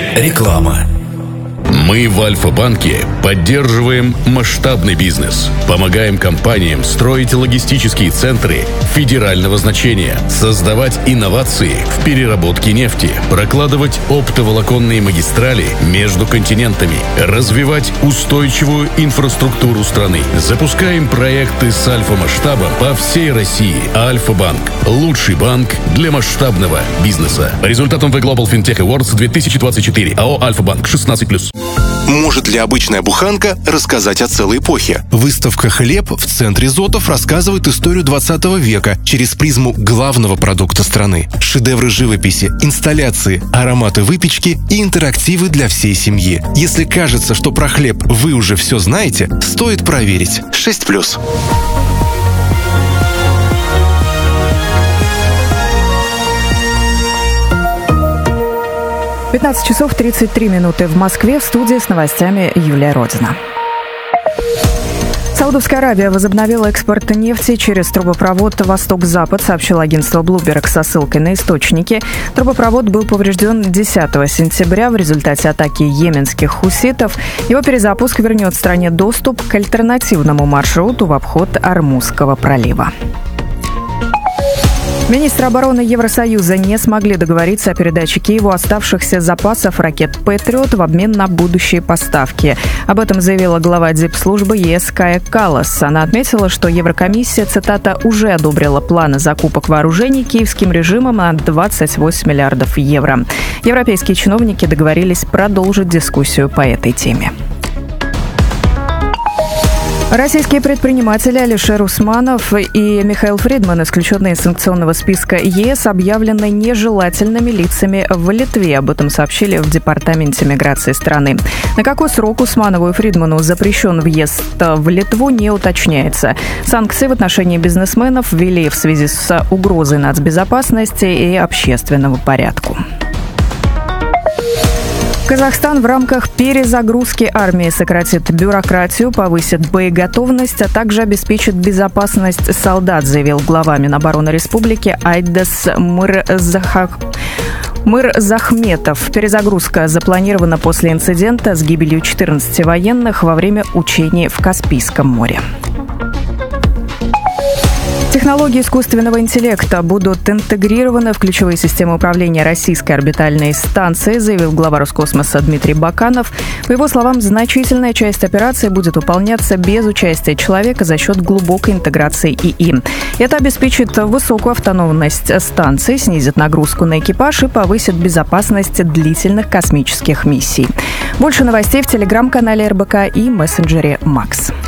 Реклама. Мы в Альфа-банке поддерживаем масштабный бизнес, помогаем компаниям строить логистические центры федерального значения, создавать инновации в переработке нефти, прокладывать оптоволоконные магистрали между континентами, развивать устойчивую инфраструктуру страны. Запускаем проекты с альфа-масштабом по всей России. Альфа-банк – лучший банк для масштабного бизнеса. По результатам The Global FinTech Awards 2024. АО «Альфа-банк» 16+. Может ли обычная буханка рассказать о целой эпохе? Выставка «Хлеб» в центре Зотов рассказывает историю 20 века через призму главного продукта страны. Шедевры живописи, инсталляции, ароматы выпечки и интерактивы для всей семьи. Если кажется, что про хлеб вы уже все знаете, стоит проверить. 6+. 15 часов 33 минуты в Москве. В студии с новостями Юлия Родина. Саудовская Аравия возобновила экспорт нефти через трубопровод «Восток-Запад», сообщило агентство Bloomberg со ссылкой на источники. Трубопровод был поврежден 10 сентября в результате атаки йеменских хуситов. Его перезапуск вернет стране доступ к альтернативному маршруту в обход Ормузского пролива. Министры обороны Евросоюза не смогли договориться о передаче Киеву оставшихся запасов ракет «Патриот» в обмен на будущие поставки. Об этом заявила глава дипслужбы ЕС Кая Каллас. Она отметила, что Еврокомиссия, цитата, уже одобрила планы закупок вооружений киевским режимом на 28 миллиардов евро. Европейские чиновники договорились продолжить дискуссию по этой теме. Российские предприниматели Алишер Усманов и Михаил Фридман, исключенные из санкционного списка ЕС, объявлены нежелательными лицами в Литве. Об этом сообщили в Департаменте миграции страны. На какой срок Усманову и Фридману запрещен въезд в Литву, не уточняется. Санкции в отношении бизнесменов ввели в связи с угрозой нацбезопасности и общественному порядку. Казахстан в рамках перезагрузки армии сократит бюрократию, повысит боеготовность, а также обеспечит безопасность солдат, заявил глава Минобороны Республики Айдас Мырзахметов. Перезагрузка запланирована после инцидента с гибелью 14 военных во время учений в Каспийском море. Технологии искусственного интеллекта будут интегрированы в ключевые системы управления российской орбитальной станции, заявил глава Роскосмоса Дмитрий Баканов. По его словам, значительная часть операции будет выполняться без участия человека за счет глубокой интеграции ИИ. Это обеспечит высокую автономность станции, снизит нагрузку на экипаж и повысит безопасность длительных космических миссий. Больше новостей в телеграм-канале РБК и мессенджере Макс.